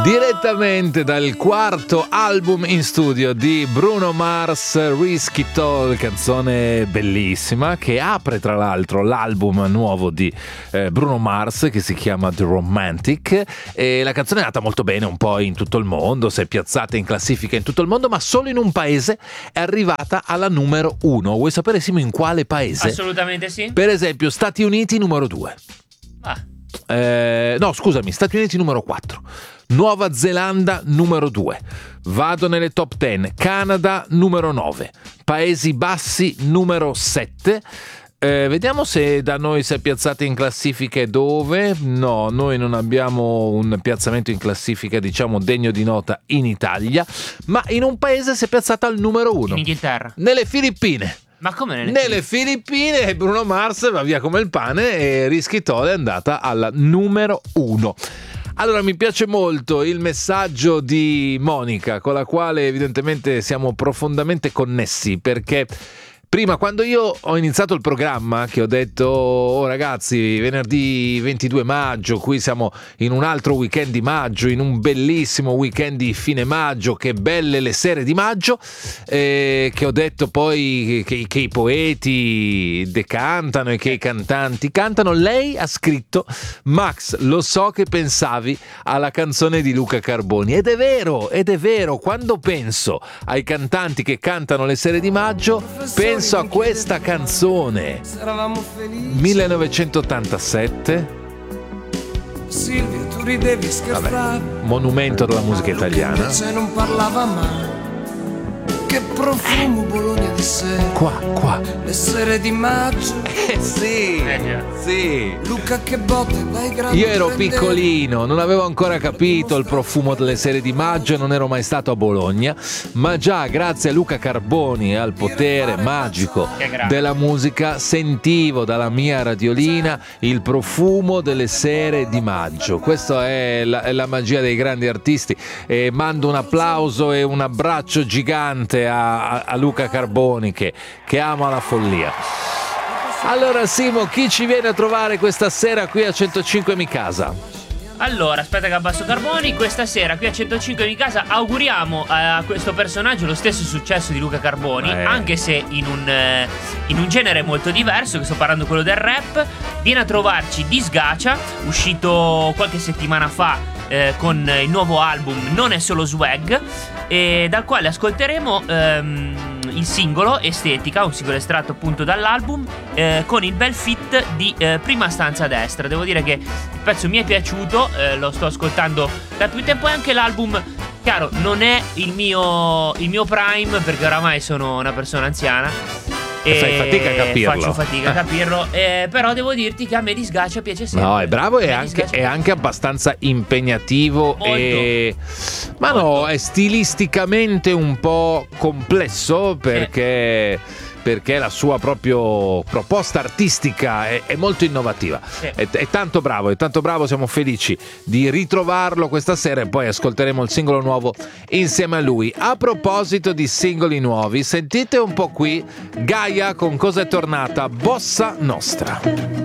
Direttamente dal quarto album in studio di Bruno Mars, Risky Tall, canzone bellissima che apre tra l'altro l'album nuovo di Bruno Mars che si chiama The Romantic, e la canzone è nata molto bene un po' in tutto il mondo, si è piazzata in classifica in tutto il mondo, ma solo in un paese è arrivata alla numero 1. Vuoi sapere, Simo, in quale paese? Assolutamente sì. Per esempio Stati Uniti numero 2. No, scusami, Stati Uniti numero 4, Nuova Zelanda numero 2, vado nelle top 10, Canada numero 9, Paesi Bassi numero 7. Vediamo se da noi si è piazzata in classifiche dove. No, noi non abbiamo un piazzamento in classifica diciamo degno di nota in Italia, ma in un paese si è piazzata al numero 1, in Inghilterra, nelle Filippine. Ma come nelle Filippine Bruno Mars va via come il pane e Risky Tall è andata alla numero 1. Allora, mi piace molto il messaggio di Monica, con la quale evidentemente siamo profondamente connessi, perché prima, quando io ho iniziato il programma, che ho detto oh ragazzi, venerdì 22 maggio, qui siamo in un altro weekend di maggio, in un bellissimo weekend di fine maggio, che belle le sere di maggio, che ho detto poi che i poeti decantano e che i cantanti cantano, lei ha scritto: Max, lo so che pensavi alla canzone di Luca Carboni, ed è vero, quando penso ai cantanti che cantano le sere di maggio, penso a questa canzone, 1987. Silvia, tu ridevi, scherzavi. Monumento della musica italiana. Se non parlava mai. Che profumo Bologna di sera. Qua. Le sere di maggio. Sì. Luca che botte dai grandi. Io ero piccolino, non avevo ancora capito il profumo delle sere di maggio, non ero mai stato a Bologna, ma già grazie a Luca Carboni e al potere magico della musica sentivo dalla mia radiolina il profumo delle sere di maggio. Questa è la magia dei grandi artisti, e mando un applauso e un abbraccio gigante a Luca Carboni che ama la follia. Allora Simo, chi ci viene a trovare questa sera qui a 105 Mi Casa? Allora, aspetta che abbasso Carboni. Questa sera qui a 105 Mi Casa auguriamo a questo personaggio lo stesso successo di Luca Carboni, anche se in un genere molto diverso, che sto parlando quello del rap. Viene a trovarci Disgacia, uscito qualche settimana fa con il nuovo album Non è solo swag, e dal quale ascolteremo il singolo Estetica, un singolo estratto appunto dall'album, con il bel feat di Prima Stanza a Destra. Devo dire che il pezzo mi è piaciuto, lo sto ascoltando da più tempo, e anche l'album, chiaro, non è il mio prime, perché oramai sono una persona anziana e fai fatica a capirlo. Faccio fatica a capirlo, però devo dirti che a me Disgacia piace sempre. No, è bravo, e è anche abbastanza impegnativo. Molto. Ma no, è stilisticamente un po' complesso, perché la sua proprio proposta artistica è molto innovativa. È tanto bravo, siamo felici di ritrovarlo questa sera, e poi ascolteremo il singolo nuovo insieme a lui. A proposito di singoli nuovi, sentite un po' qui Gaia con Cosa è tornata, Bossa Nostra.